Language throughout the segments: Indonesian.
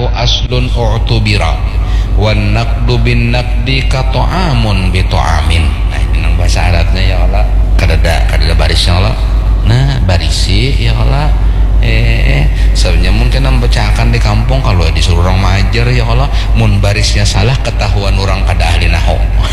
aslun u'tubira wan naqdu bin naqdi ka ta'amun bi ta'amin. Nah ini nang bahasa Arabnya ya Allah kadada barisnya Allah. Nah barisi ya Allah sebenarnya mungkin membacakan di kampung kalau disuruh orang majer ya Allah mun barisnya salah ketahuan orang kada ahli nahwu.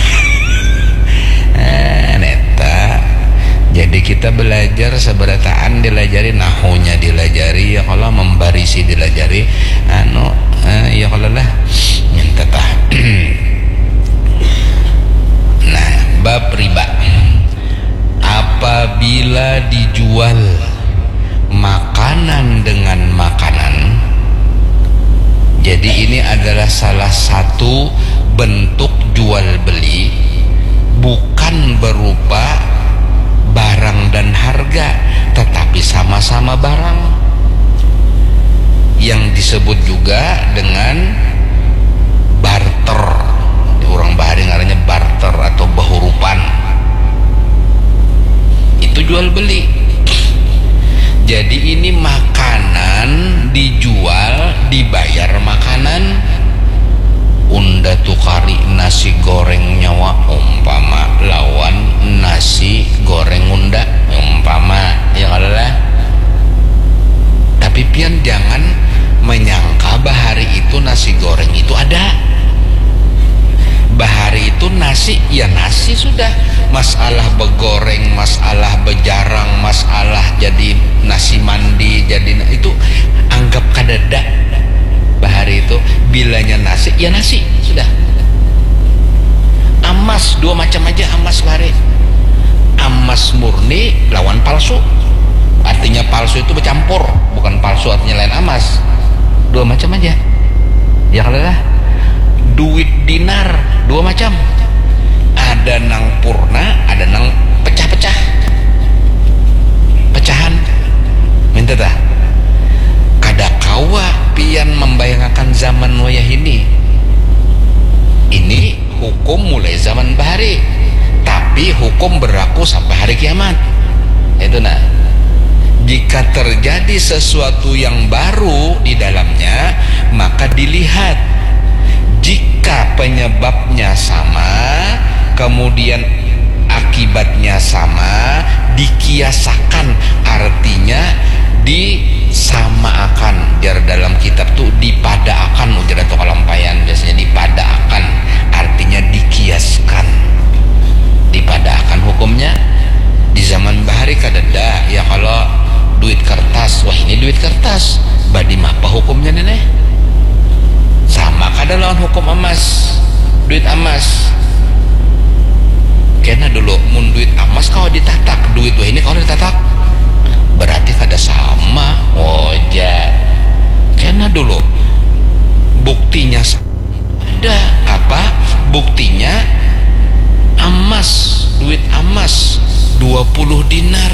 Neta jadi kita belajar seberataan dilajari nahunya dilajari ya Allah membarisi dilajari ya Allah lah minta tah. Nah bab riba apabila dijual makanan dengan makanan, jadi ini adalah salah satu bentuk jual beli bukan berupa barang dan harga tetapi sama-sama barang yang disebut juga dengan barter. Orang bahari ngaranya barter atau bahurupan, itu jual beli. Jadi ini makanan dijual dibayar makanan. Unda tukari nasi goreng nyawa umpama lawan nasi goreng unda umpama ya Allah. Tapi pian jangan menyangka bahari itu nasi goreng itu ada. Bahari itu nasi ya nasi sudah, masalah begoreng, masalah bejarang, masalah jadi nasi mandi, jadi itu anggap kadada. Bahari itu bilanya nasi ya nasi sudah. Amas dua macam aja amas bahari. Amas murni lawan palsu, artinya palsu itu bercampur, bukan palsu artinya lain amas. Dua macam aja ya Allah. Duit dinar dua macam, ada nang purna ada nang pecah-pecah pecahan. Minta dah kada kawa pian membayangkan zaman wayah ini hukum mulai zaman bahari tapi hukum berlaku sampai hari kiamat. Itu nah, jika terjadi sesuatu yang baru di dalamnya maka dilihat. Jika penyebabnya sama, kemudian akibatnya sama, dikiasakan, artinya disamakan. Jar dalam kitab tuh dipadaakan, ujar atau kalampayan biasanya dipadaakan, artinya dikiaskan, dipadaakan hukumnya. Di zaman bahari kadada ya kalau duit kertas, wah ini duit kertas, badi apa hukumnya nenek? Sama kada lawan hukum emas, duit emas. Kena dulu mun duit emas kalau ditatak, duit wah ini kalau ditatak berarti kada sama. Wajah kena dulu buktinya ada apa? Buktinya emas, duit emas 20 dinar.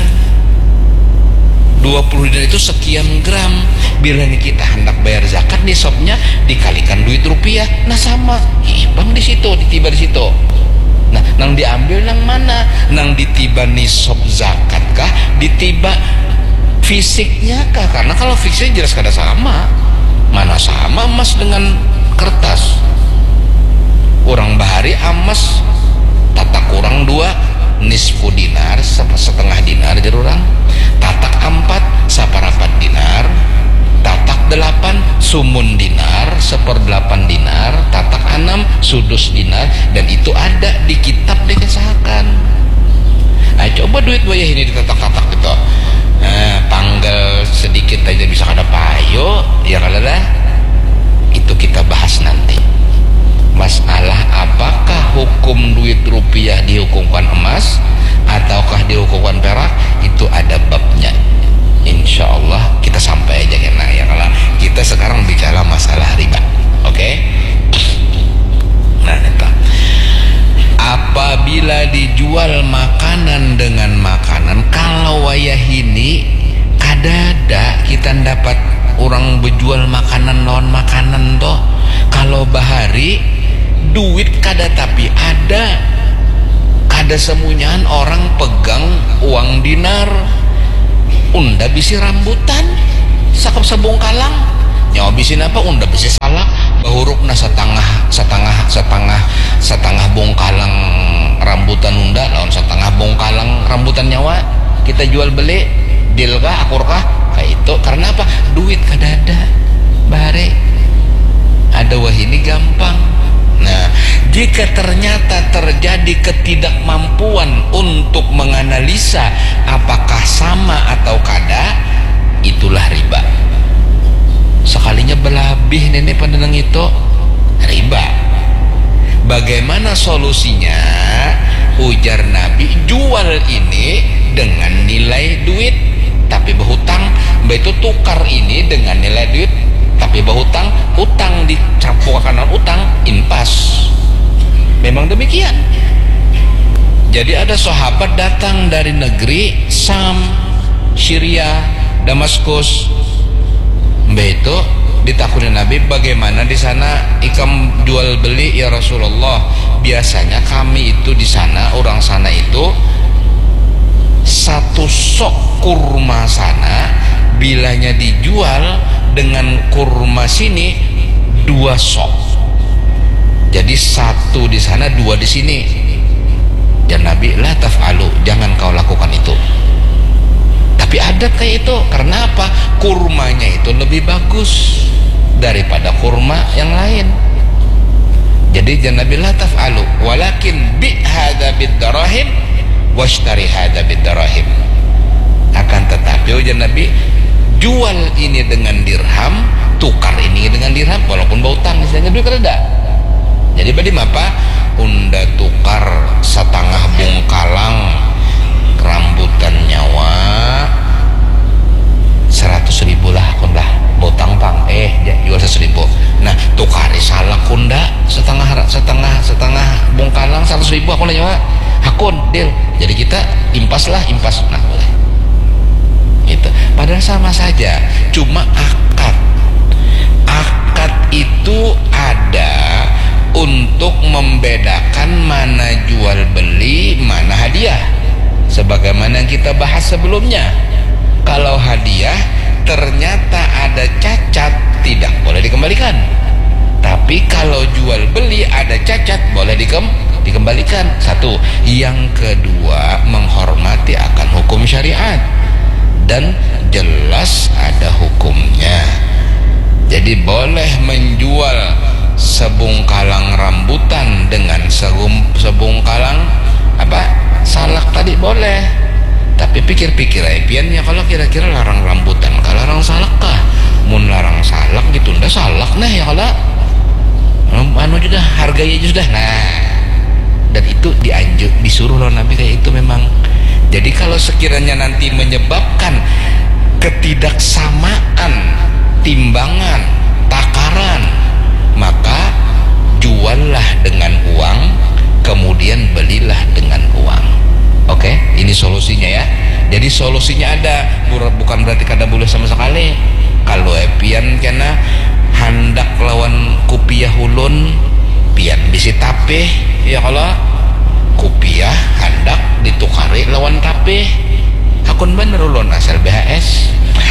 20 dinar itu sekian gram. Bila kita hendak bayar zakat, nisabnya dikalikan duit rupiah, nah sama bang di situ, ditiba di situ. Nah, nang diambil nang mana? Nang ditiba nisab zakat kah? Ditiba fisiknya kah? Karena kalau fisiknya jelas kada sama. Mana sama emas dengan kertas? Orang bahari emas tatak kurang 2 nisfu dinar, setengah dinar jadi orang. Tatak 4 saparapat dinar, tatak 8 sumun dinar, 1/8 dinar, tatak 6 sudus dinar, dan itu ada di kitab dikisahkan. Nah, coba duit wayah ini ditatak-tatak gitu, panggal sedikit aja bisa kada payo ya kalalah. Itu kita bahas nanti. Masalah apakah hukum duit rupiah dihukumkan emas ataukah dihukumkan perak, itu ada babnya. Insya Allah kita sampai aja kena ya kalau kita sekarang bicara masalah riba. Oke? Nah, apabila dijual makanan dengan makanan, kalau wayah ini kadada kita dapat orang berjual makanan lawan makanan toh. Kalau bahari duit kada tapi ada semunyahan orang pegang uang dinar, unda bisi rambutan sakap sebung kalang nyawa bisin apa unda bisi salak bahurupna setengah bongkalang rambutan unda lawan setengah bongkalang rambutan nyawa kita jual beli deal kah akur kah kayak itu karena apa duit kadada bare ada wahini gampang. Nah, jika ternyata terjadi ketidakmampuan untuk menganalisa apakah sama atau kada, itulah riba. Sekalinya belabih nenek pandanang itu riba. Bagaimana solusinya? Ujar Nabi, jual ini dengan nilai duit tapi berhutang, itu tukar ini dengan nilai duit tapi berhutang, utang dicampur kanan utang, impas. Memang demikian. Jadi ada sahabat datang dari negeri Sam, Syria, Damaskus. Itu ditakuni Nabi, bagaimana di sana ikam jual beli ya Rasulullah? Biasanya kami itu di sana, orang sana itu satu sok kurma sana bilanya dijual dengan kurma sini 2 sok. Jadi 1 di sana 2 di sini. Dan Nabi la taf'alu, jangan kau lakukan itu. Tapi ada kayak itu. Karena apa? Kurmanya itu lebih bagus daripada kurma yang lain. Jadi jangan Nabi la taf'alu, walakin bi hadza bid-darahim washtari hadza bid-darahim. Akan tetapi ujar Nabi, jual ini dengan dirham, tukar ini dengan dirham, walaupun bautang misalnya duit kereda. Jadi badi apa? Unda tukar setengah bongkalang rambutan nyawa 100.000 lah kunda bautang pang jual 100.000. Nah tukari salah kunda setengah bongkalang 100.000 aku nyawa hakun deal. Jadi kita impas. Nah boleh itu. Padahal sama saja, cuma akad itu ada untuk membedakan mana jual beli, mana hadiah. Sebagaimana yang kita bahas sebelumnya, kalau hadiah ternyata ada cacat, tidak boleh dikembalikan. Tapi kalau jual beli ada cacat, boleh dikembalikan. Satu. Yang kedua, menghormati akan hukum syariat dan jelas ada hukumnya. Jadi boleh menjual sebungkalang rambutan dengan sebungkalang salak tadi boleh. Tapi pikir-pikir piannya, kalau kira-kira larang rambutan kalau larang salak kah? Mun larang salak gitu ndak salak nah ya kalau anu juga harganya sudah. Nah, dan itu disuruh loh Nabi kayak itu memang. Jadi kalau sekiranya nanti menyebabkan ketidaksamaan timbangan, takaran, maka juallah dengan uang, kemudian belilah dengan uang. Oke, ini solusinya ya. Jadi solusinya ada, bukan berarti kada boleh sama sekali. Kalau pian kena hendak lawan kupiah ulun, pian bisi tapeh ya kalau kupiah hendak ditukari lawan tapeh. Hakun bener ulun asal BHS.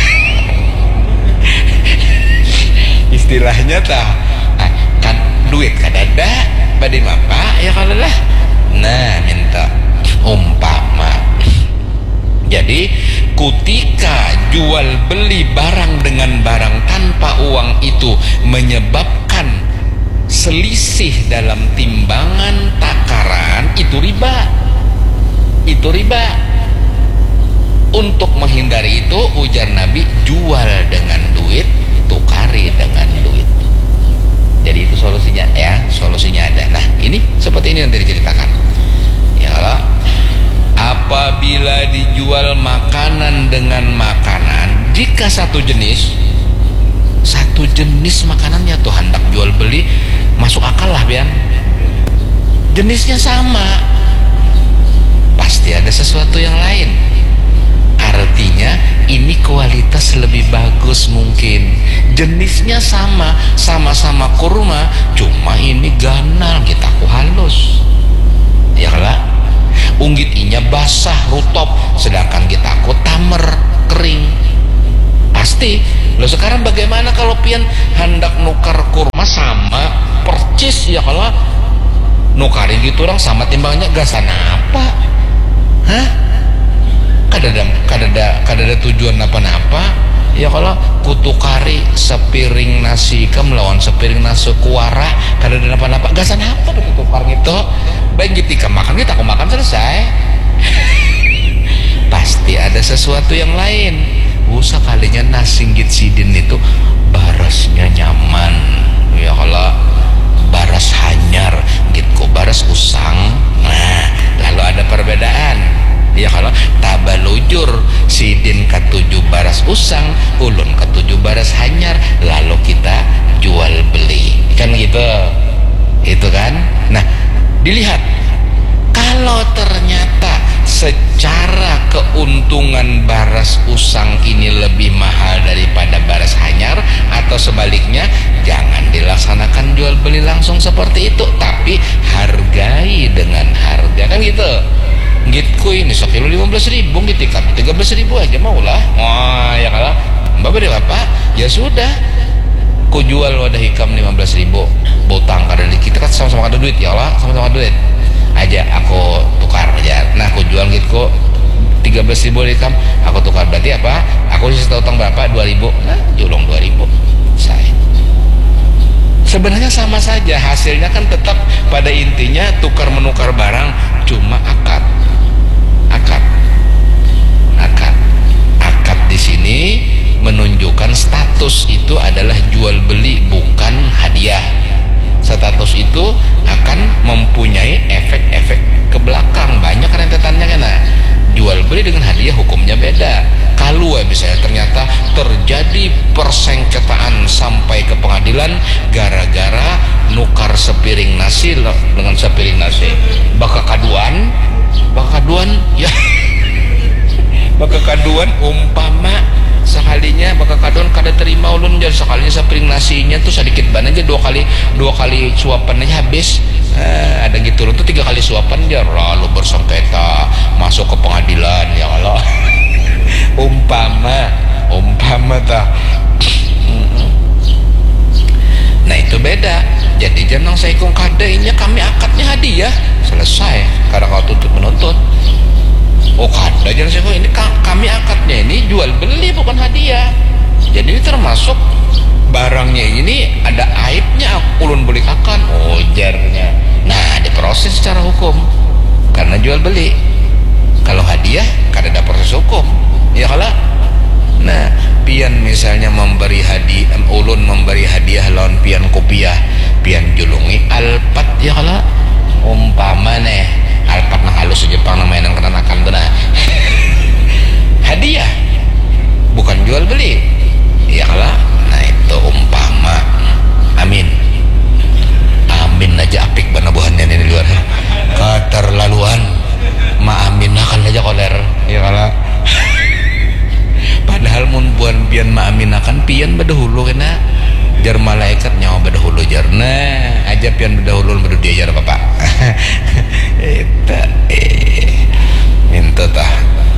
Istilahnya kan duit kadada badi mapa ya kalau lah. Nah minta umpama. Jadi ketika jual beli barang dengan barang tanpa uang itu menyebabkan selisih dalam timbangan takaran, itu riba. Itu riba. Untuk menghindari itu ujar Nabi, jual dengan duit, tukari dengan duit. Jadi itu solusinya ya, solusinya ada. Nah ini seperti ini yang tadi diceritakan ya. Apabila dijual makanan dengan makanan, jika satu jenis makanannya tuh hendak jual beli, masuk akal lah Bian, jenisnya sama, pasti ada sesuatu yang lain. Artinya ini kualitas lebih bagus mungkin, jenisnya sama-sama kurma, cuma ini ganal kita ku halus ya lah. Unggit inya basah rutop, sedangkan kita ku tamer kering. pasti. Lo sekarang bagaimana kalau pian hendak nukar kurma sama percis ya, kalau nukarin gitu orang sama timbangnya gasan apa? Hah? Kadada tujuan apa-apa ya, kalau kutukari sepiring nasi ikam lawan sepiring nasi kuara kadada apa-apa gasan apa bertukar gitu. Baik gitu makan kita aku makan selesai. Pasti ada sesuatu yang lain. Usah kalinya nasinggit sidin itu barasnya nyaman ya, kalau baras hanyar gitu baras usang. Nah lalu ada perbedaan ya, kalau tabalujur sidin ketujuh baras usang, ulun ketujuh baras hanyar, lalu kita jual beli kan gitu, itu kan. Nah dilihat kalau ternyata secara keuntungan baras usang ini lebih mahal daripada baras hanyar, atau sebaliknya, jangan dilaksanakan jual beli langsung seperti itu, tapi hargai dengan harga kan gitu. Gitu ini sekilo 15.000 gitu kan 13.000 aja maulah. Wah ya kalau mbak beri apa ya sudah, ku jual wadah hikam 15.000 botang kada kita kan sama-sama ada duit ya Allah, sama-sama duit aja aku tukar aja. Nah aku jual gitu 13.000 hikam aku tukar, berarti apa, aku sisa utang berapa 2.000, nah julung 2.000 saya. Sebenarnya sama saja hasilnya kan tetap pada intinya tukar menukar barang, cuma akad di sini menunjukkan status itu adalah jual beli bukan hadiah. Status itu akan mempunyai efek-efek ke belakang banyak rentetannya kan. Jual beli dengan hadiah hukumnya beda. Kalau misalnya ternyata terjadi persengketaan sampai ke pengadilan gara-gara nukar sepiring nasi dengan sepiring nasi, bakal kaduan ya. Bakal kaduan umpama sekalinya bakal kaduan kada terima ulun jadi sekalinya sepiring nasinya tuh sedikit banget aja dua kali suapan aja habis. Ada gitu tuh 3 kali suapan dia lalu bersengketa masuk ke pengadilan ya Allah. umpama tak. Nah itu beda. Jadi jangan saya kong kadainya kami akadnya hadiah selesai karena kau tuntut menuntut. Oh kada jangan saya ini kami akadnya ini jual beli bukan hadiah. Jadi ini termasuk barangnya ini ada aibnya ulun beli akan ujarnya. Nah diproses secara hukum karena jual beli. Kalau hadiah kada ada proses hukum ya kalau. Nah pian misalnya memberi hadiah, ulun memberi hadiah lawan pian kopiah, pian julungi alpat ya kalau umpama nih alpat nah halus Jepang na mainan kenakan tuh nah. Hadiah bukan jual beli ya kalau. Nah itu umpama. Amin aja apik banabuhannya ini di luar keterlaluan amin akan aja koler ya kalau. Padahal mun buan pian amin akan pian bedahulu kena jar malaikat nyawa bedahulu jar. Nah aja pian bedahulu bedu dia jar bapak. Eta minta tah.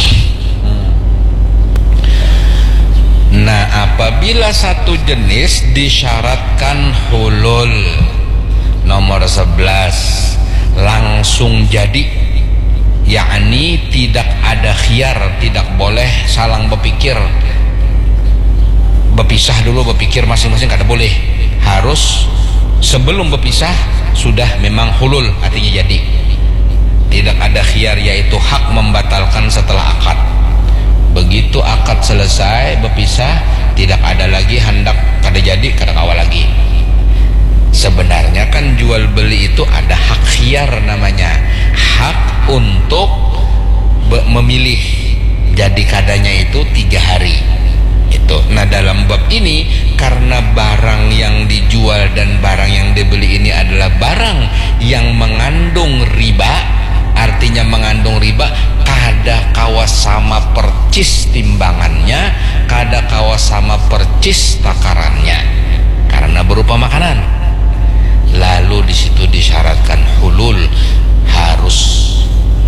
Nah apabila satu jenis disyaratkan hulul nomor 11 langsung jadi, yakni tidak ada khiyar, tidak boleh salang berpikir berpisah dulu, berpikir masing-masing kada boleh, harus sebelum berpisah sudah memang hulul artinya jadi. Tidak ada khiyar yaitu hak membatalkan setelah akad. Begitu akad selesai berpisah tidak ada lagi hendak kada jadi kada kawal lagi. Sebenarnya kan jual beli itu ada hak khiyar namanya, hak untuk memilih. Jadi kadanya itu 3 hari itu. Nah dalam bab ini karena barang yang dijual dan barang yang dibeli ini adalah barang yang mengandung riba, artinya mengandung riba, kada kawa sama percis timbangannya, kada kawa sama percis takarannya karena berupa makanan. Lalu di situ disyaratkan hulul, harus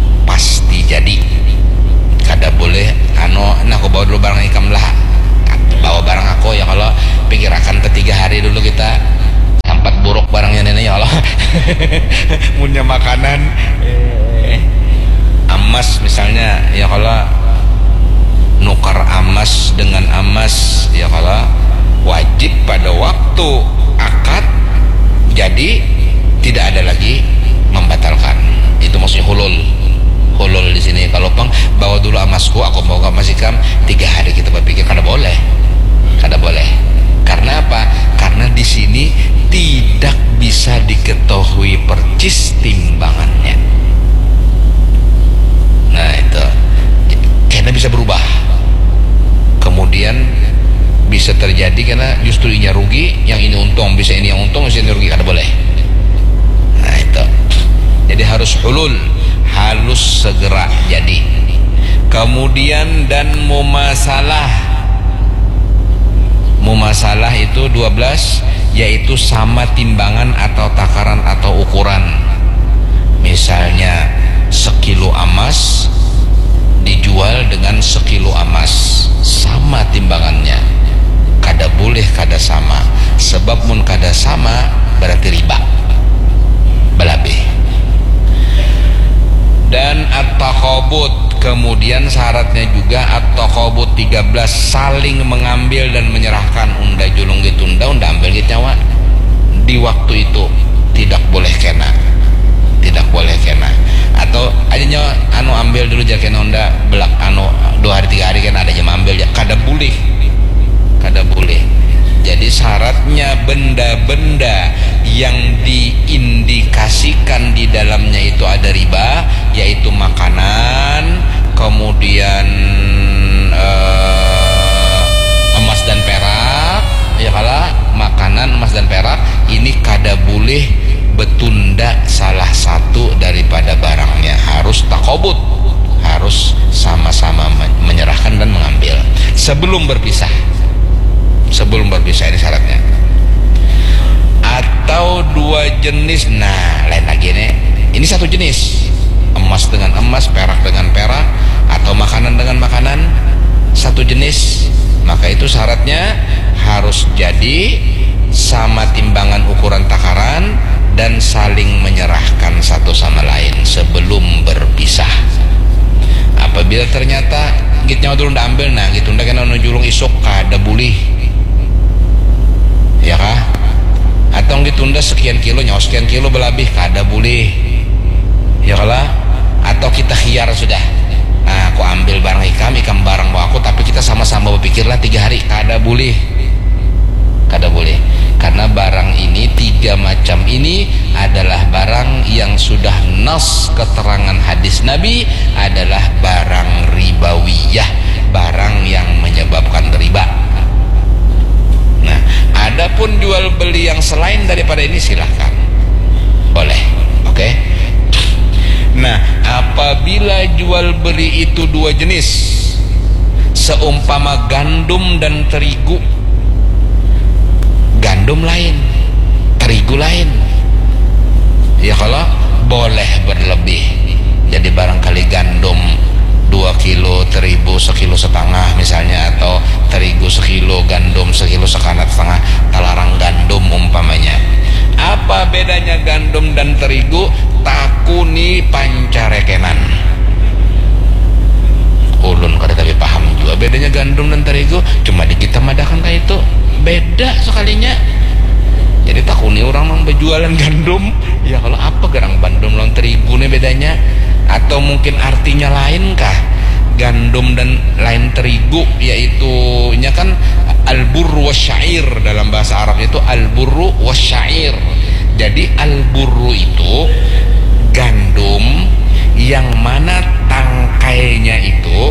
pasti jadi, kada boleh nah aku bawa dulu barang ikam lah bawa barang aku ya Allah, pikirakan ke 3 hari dulu kita sampat buruk barangnya nenek ya Allah. Punya makanan emas misalnya ya Allah, nukar emas dengan emas ya Allah, wajib pada waktu akad, jadi tidak ada lagi membatalkan. Itu maksudnya hulul di sini. Kalau pang bawa dulu emasku, aku mau ke Mas Ikam 3 hari kita berpikir, kada boleh. Karena apa? Karena di sini tidak bisa diketahui percis timbangannya. Nah itu karena bisa berubah, kemudian bisa terjadi karena justru ini rugi, yang ini untung, bisa ini yang untung, bisa ini rugi, kada boleh. Nah itu jadi harus hulul, halus segera jadi. Kemudian dan mumasalah itu 12, yaitu sama timbangan atau takaran atau ukuran. Misalnya sekilo emas dijual dengan sekilo emas, sama timbangannya, kada boleh kada sama. Sebab mun kada sama berarti riba, belabih. Dan at-taqabud, kemudian syaratnya juga at-taqabud 13, saling mengambil dan menyerahkan. Unda julung gitu, unda ambil gitu nyawa di waktu itu, tidak boleh kena. Atau adanya ambil dulu aja kena unda belak 2 hari 3 hari kena adanya ambil ya, kada boleh. Jadi syaratnya benda-benda yang diindikasikan di dalamnya itu ada riba, yaitu makanan, kemudian emas dan perak ya kalah, makanan, emas dan perak ini kada boleh betunda salah satu daripada barangnya, harus taqabud, harus sama-sama menyerahkan dan mengambil sebelum berpisah ini syaratnya. Atau 2 jenis, nah lain lagi nih, ini satu jenis, emas dengan emas, perak dengan perak, atau makanan dengan makanan, satu jenis, maka itu syaratnya harus jadi sama timbangan ukuran takaran dan saling menyerahkan satu sama lain sebelum berpisah. Apabila ternyata gitnya dulu ndak ambil, nah gitu ndak kena julung isuk kada boleh ya kah? Atau ditunda sekian kilo, nyawa sekian kilo belabih, kada boleh ya kalah. Atau kita khiyar sudah, nah aku ambil barang ikam barang bawa aku, tapi kita sama-sama berpikirlah 3 hari, kada boleh. Karena barang ini 3 macam ini adalah barang yang sudah nas keterangan hadis Nabi adalah barang ribawiyah, barang yang menyebabkan riba. Nah, adapun jual beli yang selain daripada ini silahkan, boleh, oke? Nah, apabila jual beli itu 2 jenis, seumpama gandum dan terigu, gandum lain, terigu lain, ya kalau boleh berlebih. Jadi barangkali gandum 2 kilo, terigu 1,5 kilo misalnya, atau terigu 1 kilo, gandum 1,5 kilo setengah, talarang gandum umpamanya. Apa bedanya gandum dan terigu? Takuni pancarekenan. Ulun kada tapi paham juga bedanya gandum dan terigu, cuma di kita madahkan kayak itu beda sekalinya. Jadi takuni orang yang berjualan gandum, ya kalau apa gerang gandum lawan terigu nih bedanya? Atau mungkin artinya lain kah gandum dan lain terigu, yaitu nya kan al-burru wasyair, dalam bahasa Arab itu al-burru wasyair. Jadi al-burru itu gandum yang mana tangkainya itu,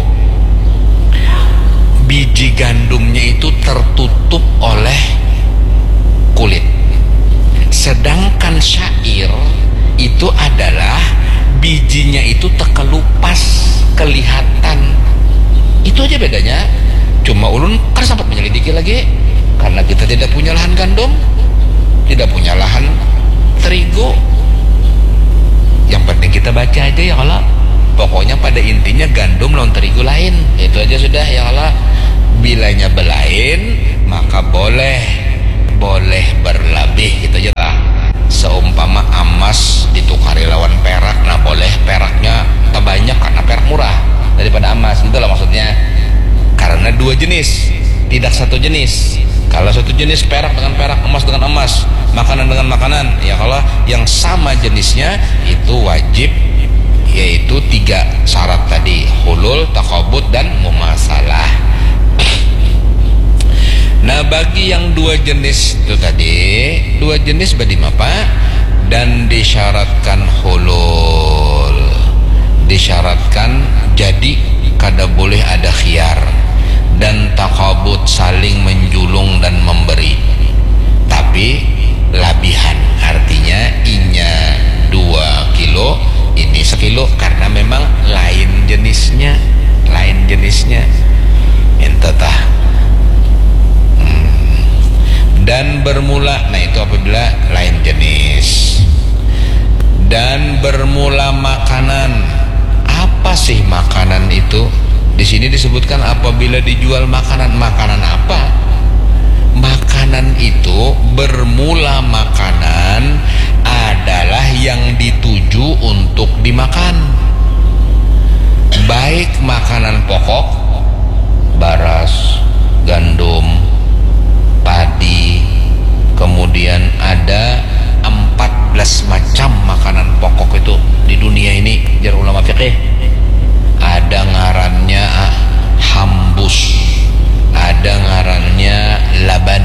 biji gandumnya itu tertutup oleh kulit. Sedangkan syair itu adalah bijinya itu terkelupas, kelihatan. Itu aja bedanya. Cuma ulun kan sempat menyelidiki lagi, karena kita tidak punya lahan gandum, tidak punya lahan terigu. Yang penting kita baca aja ya Allah. Pokoknya pada intinya gandum lawan terigu lain. Itu aja sudah ya Allah. bilanya belain maka boleh berlebih gitu aja lah. Seumpama emas ditukari lawan perak, nah boleh peraknya terbanyak karena perak murah daripada emas, itulah maksudnya. Karena dua jenis, tidak satu jenis. Kalau satu jenis perak dengan perak, emas dengan emas, makanan dengan makanan, ya kalau yang sama jenisnya itu wajib, yaitu 3 syarat tadi: hulul, takabut, dan mumasalah. Nah, bagi yang dua jenis itu tadi, dua jenis badim apa? Dan disyaratkan hulul, disyaratkan jadi kada boleh ada khiyar, dan takabut saling menjulung dan memberi, tapi labihan, artinya inya 2 kilo, ini 1 kilo, karena memang lain jenisnya ente tah. Dan bermula, nah itu apabila lain jenis. Dan bermula makanan, apa sih makanan itu? Di sini disebutkan apabila dijual makanan. Makanan apa? Makanan itu, bermula makanan adalah yang dituju untuk dimakan, baik makanan pokok, baras, gandum, padi, kemudian ada 14 macam makanan pokok itu di dunia ini, jar ulama fiqih. Ada ngarannya hambus, ada ngarannya laban,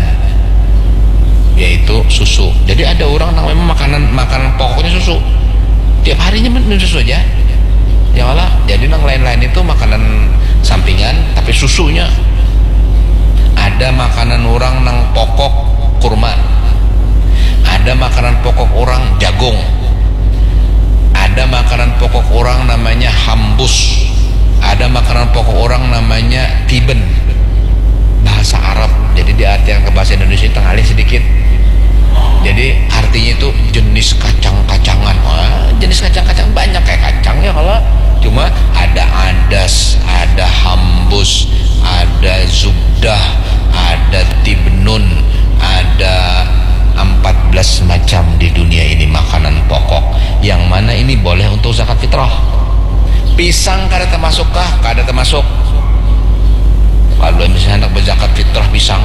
yaitu susu. Jadi ada orang yang memang makanan pokoknya susu, tiap harinya minum susu aja, ya Allah. Jadi yang lain-lain itu makanan sampingan, tapi susunya. Ada makanan orang nang pokok kurma, ada makanan pokok orang jagung, ada makanan pokok orang namanya hambus, ada makanan pokok orang namanya tiben, bahasa Arab. Jadi diartikan ke bahasa Indonesia tengalih sedikit. Jadi artinya itu jenis kacang-kacangan. Wah, jenis kacang-kacang banyak kayak kacang ya kalau. Cuma ada adas, ada hambus, ada zubdah, ada tibnun, ada 14 macam di dunia ini makanan pokok. Yang mana ini boleh untuk zakat fitrah. Pisang kada termasuk kah? Kada termasuk. Kalau misalnya hendak berzakat fitrah pisang,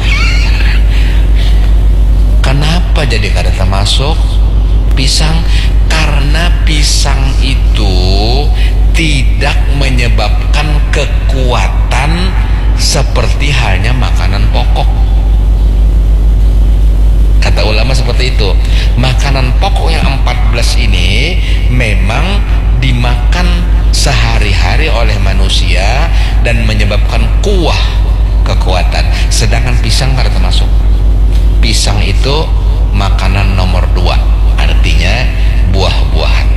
kenapa jadi kada termasuk pisang? Karena pisang itu tidak menyebabkan kekuatan seperti halnya makanan pokok. Kata ulama seperti itu. Makanan pokok yang 14 ini memang dimakan sehari-hari oleh manusia dan menyebabkan kuah, kekuatan. Sedangkan pisang kada termasuk. Pisang itu makanan nomor 2, artinya buah-buahan,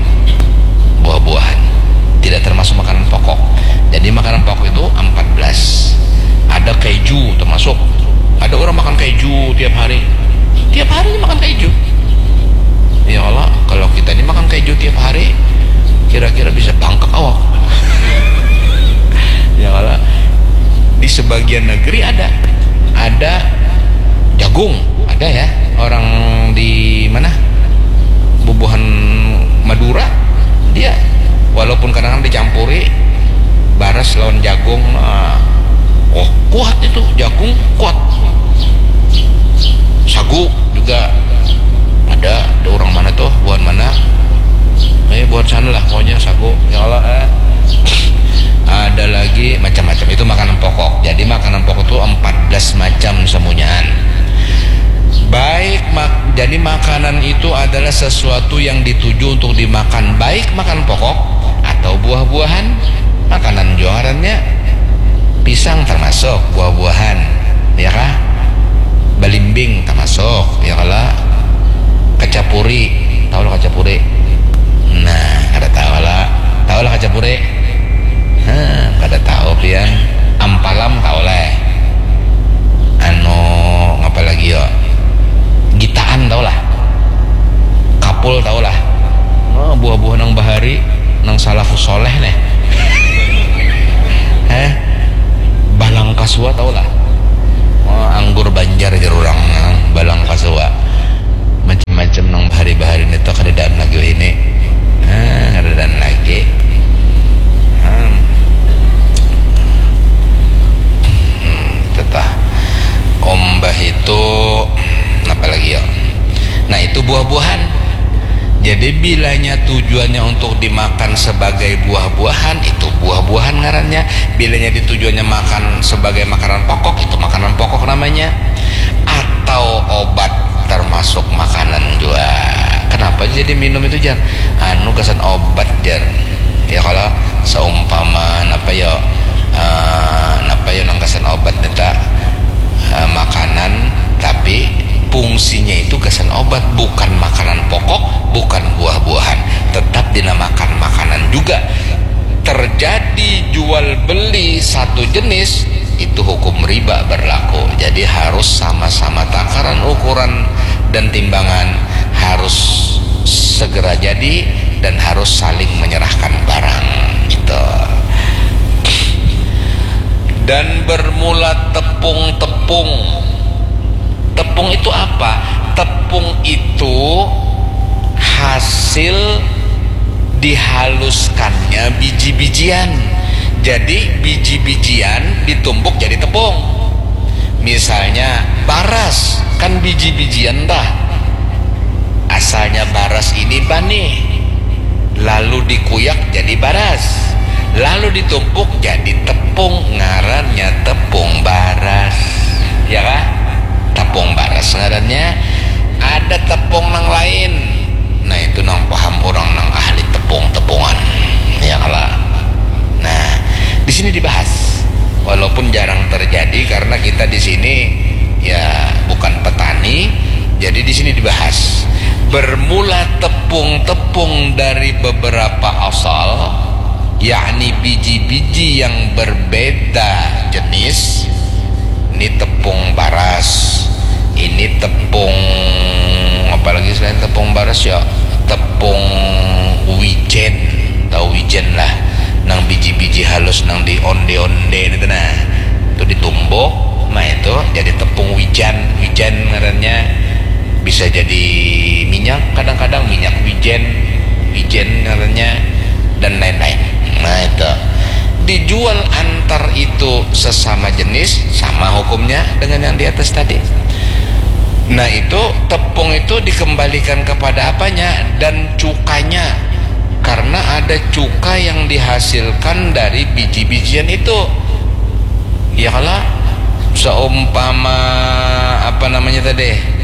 tidak termasuk makanan pokok. Jadi makanan pokok itu 14. Ada keju termasuk. Ada orang makan keju tiap hari makan keju. Ya Allah, kalau kita ini makan keju tiap hari, kira-kira bisa bangkak awak. Ya Allah, di sebagian negeri ada jagung, ada ya. Orang di mana, bubuhan Madura, dia walaupun kadang-kadang dicampuri baras lawan jagung, kuat itu jagung, kuat. Sagu juga ada orang mana tuh, buat mana, buat sana lah pokoknya sagu. Ya Allah, ada lagi macam-macam. Itu makanan pokok. Jadi makanan pokok itu 14 macam semuanyaan. Baik, jadi makanan itu adalah sesuatu yang dituju untuk dimakan, baik makan pokok atau buah-buahan. Makanan juarannya pisang termasuk buah-buahan, ya kah? Belimbing termasuk, ya kala. Kacapuri, tahu lah kacapuri? Nah, kada tahu lah kacapuri? Kada tahu pian. Ampalam tahu lah. Ngapa lagi yo? Gitaan tau lah, kapul tau lah. Buah-buah nang bahari nang salafus soleh nih. balang kasua tau lah, anggur banjar jar urang balang kasua macam-macam nang bahari-bahari itu kadadaan lagi ini kadadaan lagi tetah ombah itu apa lagi ya. Nah itu buah-buahan. Jadi bilanya tujuannya untuk dimakan sebagai buah-buahan, itu buah-buahan ngarannya. Bilanya ditujuannya makan sebagai makanan pokok, itu makanan pokok namanya. Atau obat termasuk makanan juga. Kenapa jadi minum itu jar? Anu kesan obat jar. Ya kalau seumpama apa ya nang kesan obat neta makanan, tapi fungsinya itu kesan obat, bukan makanan pokok, bukan buah-buahan, tetap dinamakan makanan juga. Terjadi jual beli satu jenis, itu hukum riba berlaku. Jadi harus sama-sama takaran, ukuran dan timbangan harus segera jadi dan harus saling menyerahkan barang gitu. Dan bermula tepung-tepung. Tepung itu apa? Tepung itu hasil dihaluskannya biji-bijian. Jadi biji-bijian ditumbuk jadi tepung. Misalnya baras, kan biji-bijian dah. Asalnya baras ini bani, lalu dikuyak jadi baras, lalu ditumpuk jadi tepung, ngarannya tepung baras. Ya kan? Tepung baras ngarannya. Ada tepung nang lain, nah itu nang paham orang nang ahli tepung-tepungan ya kalah. Nah di sini dibahas, walaupun jarang terjadi karena kita di sini ya bukan petani, jadi di sini dibahas. Bermula tepung-tepung dari beberapa asal, yakni biji-biji yang berbeda jenis. Ini tepung baras, ini tepung apalagi selain tepung baras ya, tepung wijen, tahu wijen lah, nang biji-biji halus nang di onde-onde itu nah, itu ditumbuk, nah itu jadi tepung wijen ngarannya. Bisa jadi minyak, kadang-kadang minyak wijen ngarannya, dan lain-lain. Nah itu dijual antar itu sesama jenis, sama hukumnya dengan yang di atas tadi. Nah itu tepung itu dikembalikan kepada apanya? Dan cukanya, karena ada cuka yang dihasilkan dari biji-bijian itu. Ya kalau seumpama apa namanya tadi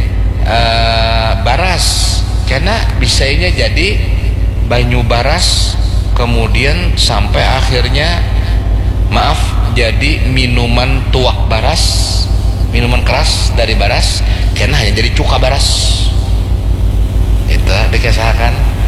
baras, karena bisanya jadi banyu baras, kemudian sampai akhirnya jadi minuman tuak baras, minuman keras dari baras, karena hanya jadi cuka baras. Itu dikisahkan.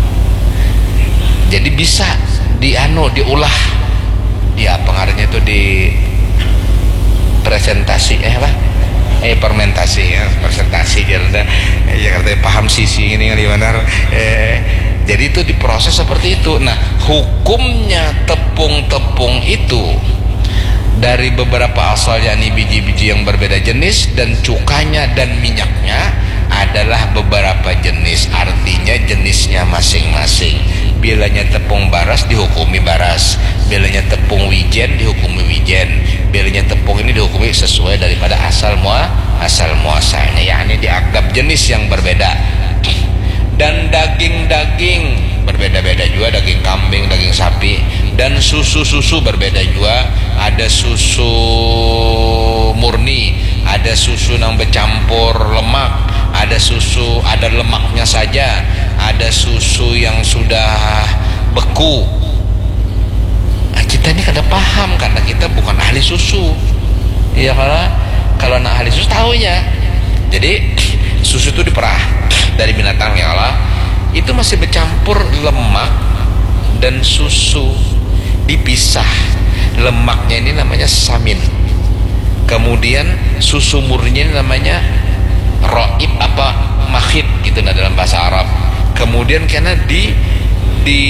Jadi bisa diolah, ya pengaruhnya itu di presentasi fermentasi ya, presentasi ya katanya paham sisi ini gimana. Jadi itu diproses seperti itu. Nah hukumnya tepung-tepung itu dari beberapa asal, yakni biji-biji yang berbeda jenis, dan cukanya dan minyaknya adalah beberapa jenis, artinya jenisnya masing-masing. Bilanya tepung baras dihukumi baras, bilanya tepung wijen dihukumi wijen, bilanya tepung ini dihukumi sesuai daripada asal muasalnya, yakni dianggap jenis yang berbeda. Dan daging-daging berbeda-beda juga, daging kambing, daging sapi, dan susu-susu berbeda juga. Ada susu murni, ada susu yang bercampur lemak, ada susu ada lemaknya saja, ada susu yang sudah beku. Nah, kita ini kada paham karena kita bukan ahli susu. Ya kalau anak ahli susu tahu ya. Jadi susu itu diperah dari binatang ya Allah, itu masih bercampur lemak dan susu, dipisah. Lemaknya ini namanya samin, kemudian susu murninya ini namanya roib apa makhid gitu nah dalam bahasa Arab. Kemudian karena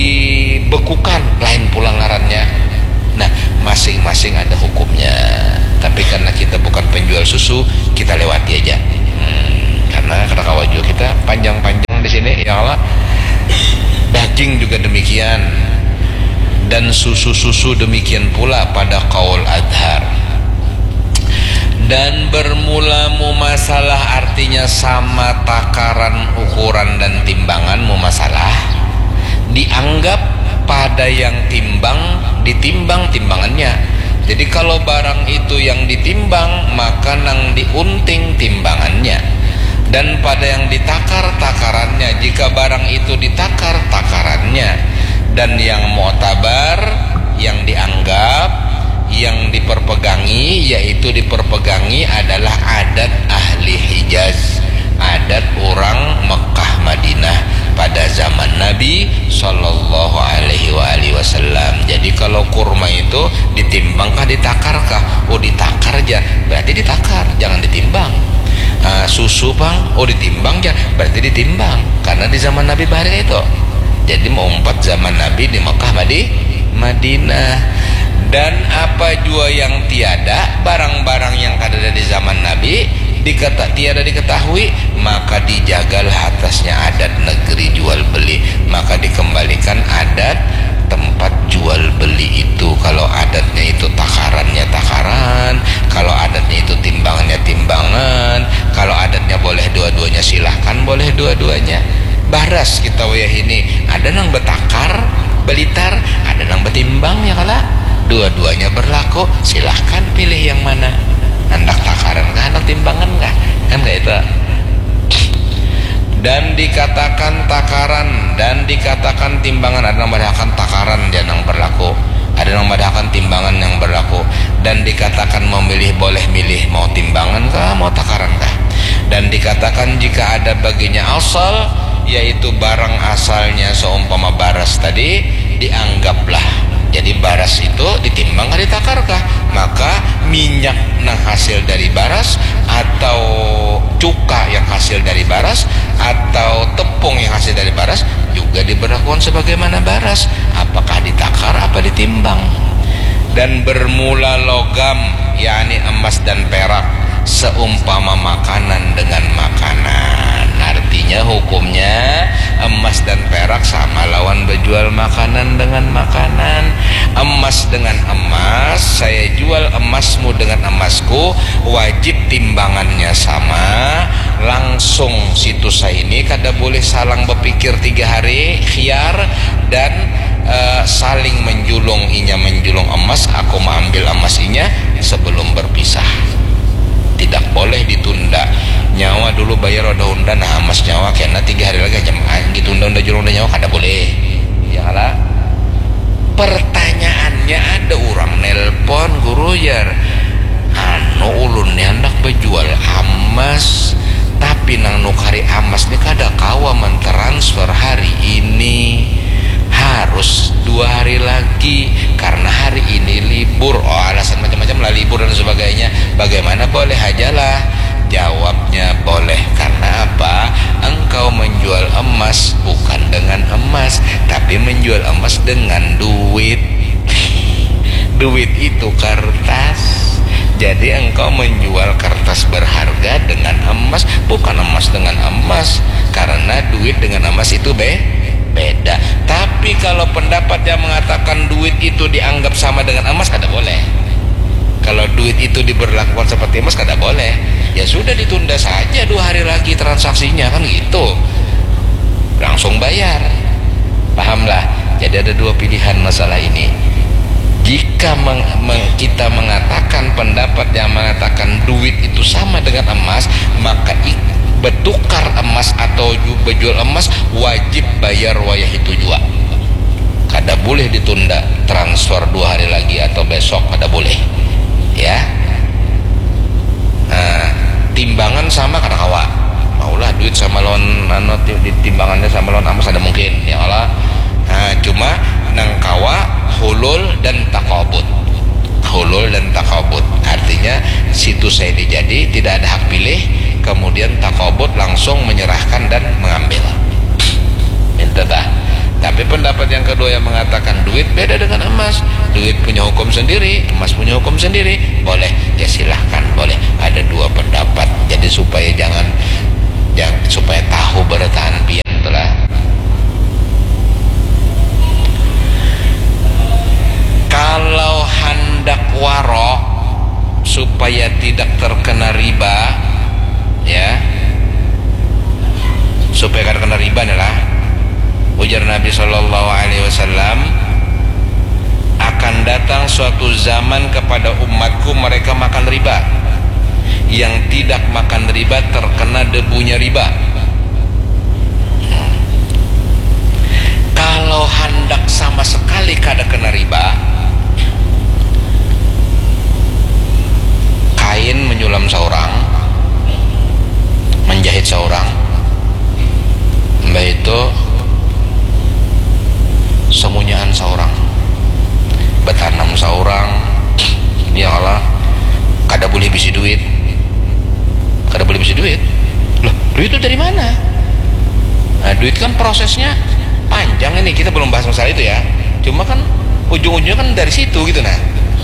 dibekukan lain pula ngarannya. Nah masing-masing ada hukumnya. tapi karena kita bukan penjual susu kita lewati aja. Karena kawaju kita panjang-panjang di sini ya Allah. Daging juga demikian, dan susu-susu demikian pula pada qaul adhar. Dan bermula mumasalah artinya sama takaran, ukuran dan timbangan. Mumasalah dianggap pada yang timbang ditimbang timbangannya. Jadi kalau barang itu yang ditimbang maka nang diunting timbangannya, dan pada yang ditakar takarannya. Jika barang itu ditakar takarannya, dan yang mu'tabar, yang dianggap, yang diperpegangi, yaitu diperpegangi adalah adat ahli Hijaz, adat orang Mekah Madinah pada zaman Nabi Sallallahu Alaihi Wasallam. Jadi kalau kurma itu ditimbangkah ditakarkah? Oh ditakar aja, berarti ditakar, jangan ditimbang. Susu bang, oh ditimbang ya, berarti ditimbang, karena di zaman Nabi bahari itu. Jadi mengumpat zaman Nabi di Mekah Madinah. Dan apa jua yang tiada, barang-barang yang ada di zaman Nabi tiada diketahui, maka dijagalah atasnya adat negeri jual beli, maka dikembalikan adat tempat jual beli itu. Kalau adatnya itu takarannya takaran, kalau adatnya itu timbangannya timbangan, kalau adatnya boleh dua-duanya silahkan boleh dua-duanya. Baras kita wayah ini ada nang betakar belitar, ada nang betimbang ya kala, dua-duanya berlaku, silahkan pilih yang mana. Hendak takaran kah, hendak timbangan kah, kan kayak itu. Dan dikatakan takaran dan dikatakan timbangan, ada yang mengatakan takaran dan yang berlaku, ada yang mengatakan timbangan yang berlaku. Dan dikatakan memilih boleh milih mau timbangan kah mau takaran kah. Dan dikatakan jika ada baginya asal, yaitu barang asalnya seumpama baras tadi, dianggaplah. Jadi baras itu ditimbang kah ditakar kah, maka minyak yang hasil dari baras, atau cuka yang hasil dari baras, atau tepung yang hasil dari baras juga diberlakukan sebagaimana baras, apakah ditakar apa ditimbang. Dan bermula logam, yakni emas dan perak, seumpama makanan dengan makanan. Artinya hukumnya emas dan perak sama lawan berjual makanan dengan makanan. Emas dengan emas, saya jual emasmu dengan emasku, wajib timbangannya sama. Langsung situ saya ini kada boleh salang berpikir 3 hari khiyar, dan saling menjulung, inya menjulung emas, aku mengambil emas inya sebelum berpisah. Tidak boleh ditunda. Nyawa dulu bayar unda-unda, nah emas nyawa kena 3 hari lagi jam ditunda unda julung nyawa kada boleh. Ya lah. Pertanyaannya ada orang nelpon guru jar, ulun ni hendak berjual emas, tapi nang nukari emas ni kada kawa mentransfer hari ini, harus 2 hari lagi karena hari ini libur. Oh alasan macam-macam lah, libur dan sebagainya. Bagaimana? Boleh aja lah. Jawabnya boleh. Karena apa? Engkau menjual emas bukan dengan emas, tapi menjual emas dengan duit. Duit itu kertas. Jadi engkau menjual kertas berharga dengan emas, bukan emas dengan emas. Karena duit dengan emas itu beda. Tapi kalau pendapat yang mengatakan duit itu dianggap sama dengan emas, kada boleh. Kalau duit itu diberlakukan seperti emas, kada boleh. Ya sudah, ditunda saja 2 hari lagi transaksinya, kan gitu. Langsung bayar. Pahamlah? Jadi ada 2 pilihan masalah ini. Jika kita mengatakan pendapat yang mengatakan duit itu sama dengan emas, maka bertukar emas atau berjual emas wajib bayar wayah itu juga. Kada boleh ditunda transfer 2 hari lagi atau besok, kada boleh. Ya. Timbangan sama kada kawa. Maulah duit sama lawan timbangannya sama lawan emas ada mungkin. Ya Allah. Cuma nang kawa hulul dan takabut. Hulul dan takabut artinya situ saya dijadi tidak ada hak pilih, kemudian takabut langsung menyerahkan dan mengambil. Minta dah. Tapi pendapat yang kedua yang mengatakan duit beda dengan emas, duit punya hukum sendiri, emas punya hukum sendiri, boleh, ya silahkan, boleh. Ada dua pendapat. Jadi supaya supaya tahu bertahan pian itulah. Kalau hendak warok supaya tidak terkena riba, ya, supaya tidak terkena riba adalah ujar Nabi Shallallahu Alaihi Wasallam, akan datang suatu zaman kepada umatku mereka makan riba. Yang tidak makan riba terkena debunya riba. Kalau hendak sama sekali kada kena riba, kain menyulam seorang, menjahit seorang, mbak itu semunyaan seorang, betanam seorang, ya Allah, kada boleh bisi duit, kada boleh bisi duit. Loh, duit itu dari mana? Nah, duit kan prosesnya panjang ini, kita belum bahas masalah itu ya. Cuma kan ujung-ujungnya kan dari situ gitu. Nah,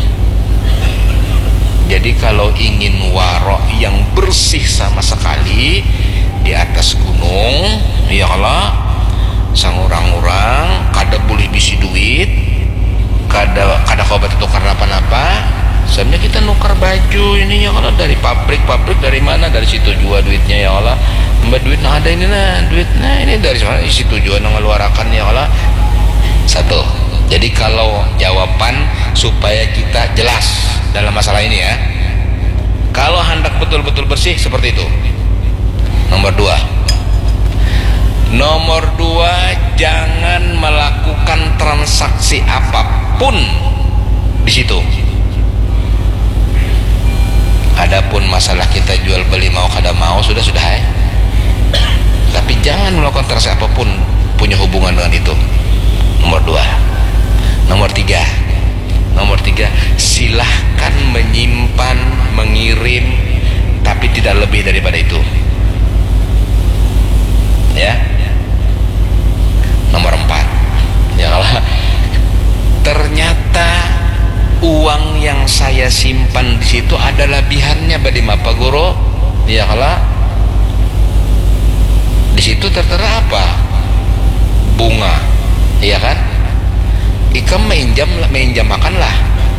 jadi kalau ingin warok yang bersih sama sekali di atas gunung, ya Allah, sang orang-orang kada boleh bisi duit, kada kobat tukar apa-apa. Sebenarnya kita nukar baju ini, ya Allah, dari pabrik dari mana, dari situ juga duitnya, ya Allah. Mbak duit nah ada ini, nah duit nah ini dari mana, situ juga ngeluarakan, ya Allah. Satu. Jadi kalau jawaban supaya kita jelas dalam masalah ini ya, kalau hendak betul-betul bersih seperti itu. Nomor dua, jangan melakukan transaksi apapun di situ. Adapun masalah kita jual beli mau kada mau sudah ya. Tapi jangan melakukan transaksi apapun punya hubungan dengan itu. Nomor dua. Nomor tiga, silahkan menyimpan, mengirim, tapi tidak lebih daripada itu. Ya. Nomor 4, ya Allah, ternyata uang yang saya simpan di situ ada lebihannya badi Pak Guru, ya Allah. Di situ tertera apa? Bunga, iya kan? Ikam menjam makanlah.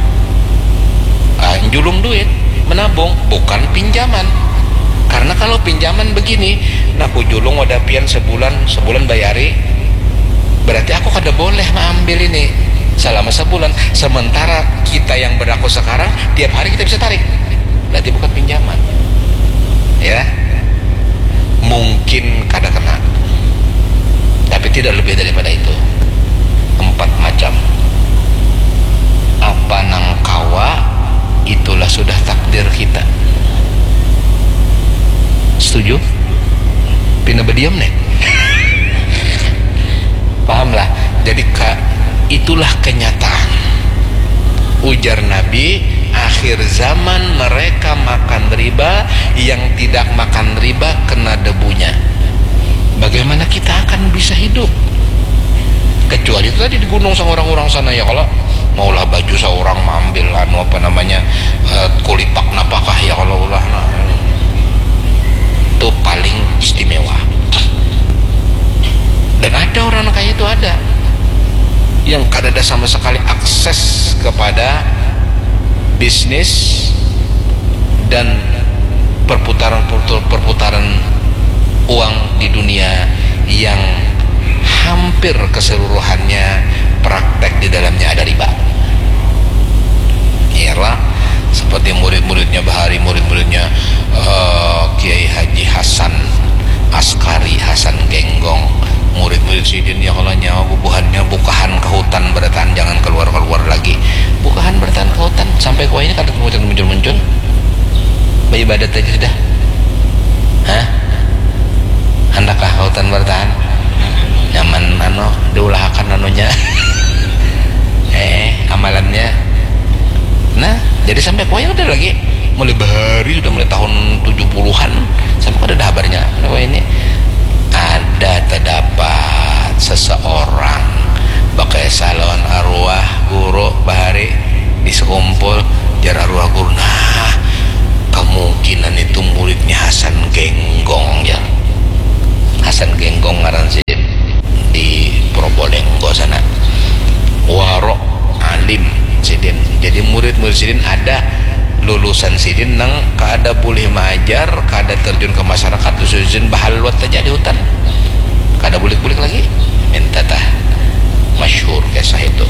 Julung duit, menabung, bukan pinjaman. Karena kalau pinjaman begini, nah aku julung wadah pian sebulan bayari, berarti aku kada boleh mengambil ini selama sebulan. Sementara kita yang berlaku sekarang tiap hari kita bisa tarik, berarti bukan pinjaman. Ya, mungkin kada kena, tapi tidak lebih daripada itu. 4 macam. Apa nang kawa, itulah sudah takdir kita. Setuju? Pina berdiam nih. Pahamlah. Jadi itulah kenyataan. Ujar Nabi, akhir zaman mereka makan riba, yang tidak makan riba kena debunya. Bagaimana kita akan bisa hidup? Kecuali itu tadi di gunung sama orang-orang sana, ya kalau maulah baju seorang mengambil kulipak napakah, ya kalau ulah itu paling istimewa. Dan ada orang kayak itu, ada yang kada ada sama sekali akses kepada bisnis dan perputaran uang di dunia, yang hampir keseluruhannya praktek di dalamnya ada riba. Ialah seperti murid-muridnya Bahari, murid-muridnya Kiai Haji Hasan Askari, Hasan Genggong, murid-murid Sidin, ya Allah, nyawa bubuhannya bukahan ke hutan bertahan, jangan keluar lagi, bukahan bertahan ke hutan sampai kuah ini kada muncul beribadat aja sudah. Hendakkah ke hutan bertahan nyaman diulahkan amalannya. Nah, jadi sampai kuah udah lagi mulai Bahari, sudah mulai tahun 70-an sampai ada kabarnya kuah ini ada terdapat seseorang salon arwah guru bahari disekumpul jar arwah guru, nah kemungkinan itu muridnya Hasan Genggong ya. Hasan Genggong ngaran sidin di Probolinggo sana, warok alim sidin. Jadi murid-murid sidin ada lulusan sidin nang kada boleh mengajar, kada terjun ke masyarakat, sidin bahalwat aja di hutan, kada bulik-bulik lagi, minta tah masyhur kisah itu.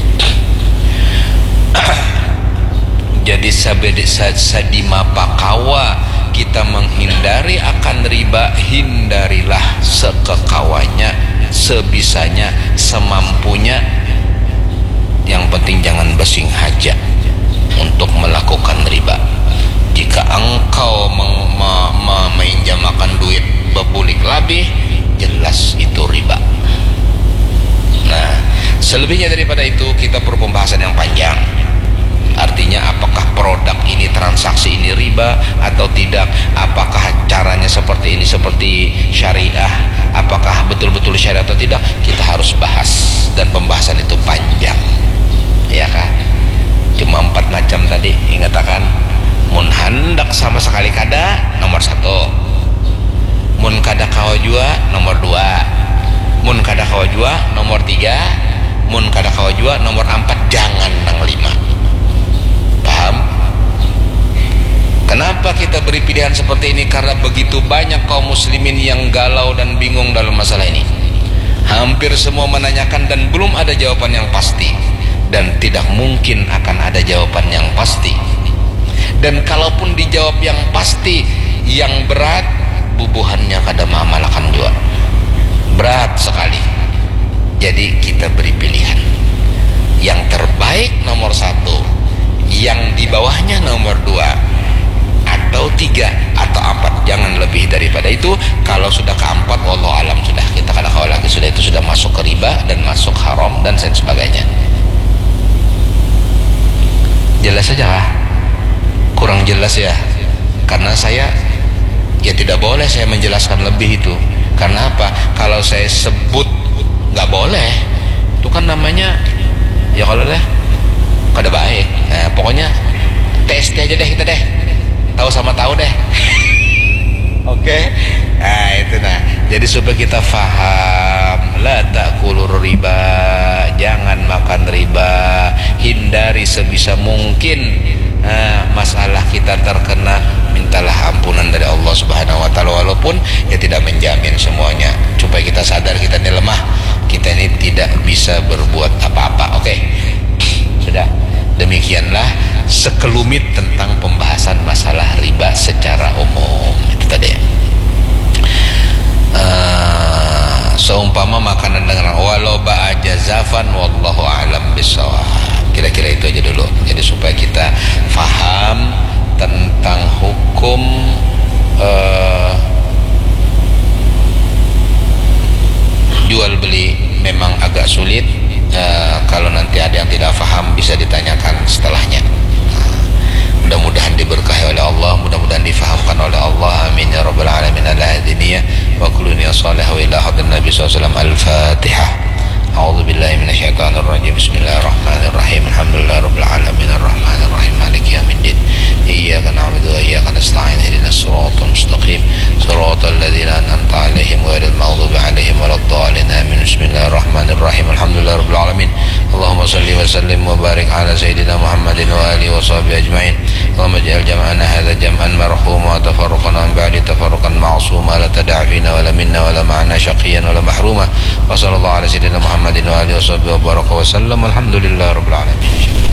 Jadi sadima pakawa kita menghindari akan riba, hindarilah sekekawanya, sebisanya, semampunya. Yang penting jangan besing haja untuk melakukan riba. Jika engkau meminjamkan duit bebulik labih, jelas itu riba. Nah, selebihnya daripada itu kita perlu pembahasan yang panjang. Artinya apakah produk ini, transaksi ini riba atau tidak, apakah caranya seperti ini, seperti syariah, apakah betul-betul syariah atau tidak, kita harus bahas. Dan pembahasan itu panjang, ya kan? Cuma 4 macam tadi, ingat kan? Mun handak sama sekali kada, nomor 1. Mun kada kawa jua, nomor 2. Mun kada kawa jua, nomor 3. Mun kada kawa jua, nomor 4. Jangan nang 5. Paham? Kenapa kita beri pilihan seperti ini? Karena begitu banyak kaum muslimin yang galau dan bingung dalam masalah ini. Hampir semua menanyakan dan belum ada jawaban yang pasti, dan tidak mungkin akan ada jawaban yang pasti. Dan kalaupun dijawab yang pasti, yang berat, bubuhannya kada mamalakan juga, berat sekali. Jadi kita beri pilihan. Yang terbaik nomor 1, yang di bawahnya nomor 2, atau 3 atau 4, jangan lebih daripada itu. Kalau sudah ke 4, wallahu alam, sudah kita kada kawal lagi, sudah itu sudah masuk ke riba dan masuk haram dan sebagainya. Jelas saja kah? Kurang jelas ya? Karena saya ya tidak boleh saya menjelaskan lebih itu. Karena apa? Kalau saya sebut nggak boleh, itu kan namanya ya kalau deh kada baik. Nah, pokoknya tes aja deh kita deh, tahu sama tahu deh. Oke. Nah itu, nah jadi supaya kita faham, la ta'kulur riba, jangan makan riba, hindari sebisa mungkin. Masalah kita terkena, mintalah ampunan dari Allah Subhanahu wa taala, walaupun ya tidak menjamin semuanya, supaya kita sadar kita ini lemah, kita ini tidak bisa berbuat apa-apa. Oke. Sudah. Demikianlah sekelumit tentang pembahasan masalah riba secara umum. Itu tadi. Seumpama makanan dengan walau ba'aja zafan wallahu a'lam bissawab. Kira-kira itu aja dulu. Jadi supaya kita faham tentang hukum jual beli. Memang agak sulit. Kalau nanti ada yang tidak faham bisa ditanyakan setelahnya. Mudah-mudahan diberkahi oleh Allah, mudah-mudahan difahamkan oleh Allah. Amin ya rabbal alamin. Ala hadiniyah wa kuluniyah salih wa ila hadir Nabi SAW. Al-Fatihah. A'udzu billahi minasyaitonir rajim. Bismillahirrahmanirrahim. Alhamdulillah rabbil alamin arrahmanir rahim maliki yaumiddin. Iyyaka na'budu wa iyyaka nasta'in. Ihdinas siratal mustaqim. Siratal ladzina an'amta 'alaihim ghairil maghdubi 'alaihim waladdallin. Amin. Bismillahirrahmanirrahim. Alhamdulillah rabbil alamin. Allahumma salli wa sallim wa barik ala sayyidina Muhammadin wa alihi wa sahbihi ajma'in. Allahumma ij'al jam'ana hadza jam'an marhuma wa tafarruqana min ba'di tafarruqan ma'suma, la tad'a fina wa la minna wa la ma'ana shaqiyan wa la mahruma. Wa sallallahu ala sayyidina Muhammadin wa alihi wa sahbihi wa baraka wa sallam. Alhamdulillah rabbil alamin.